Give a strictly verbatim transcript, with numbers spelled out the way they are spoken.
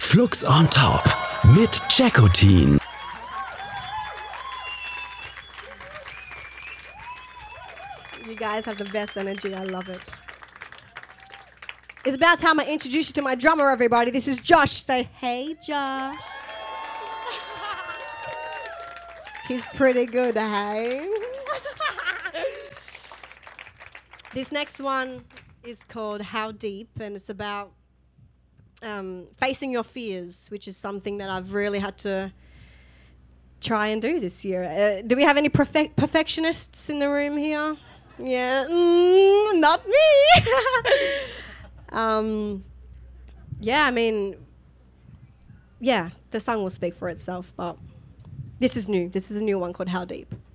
Flux on Top mit Jackotin. You guys have the best energy. I love it. It's about time I introduce you to my drummer, everybody. This is Josh. Say, hey, Josh. He's pretty good, hey? This next one is called How Deep, and it's about um, facing your fears, which is something that I've really had to try and do this year. Uh, do we have any perfec- perfectionists in the room here? Yeah, mm, not me. um, yeah, I mean, yeah, the song will speak for itself, but this is new. This is a new one called How Deep.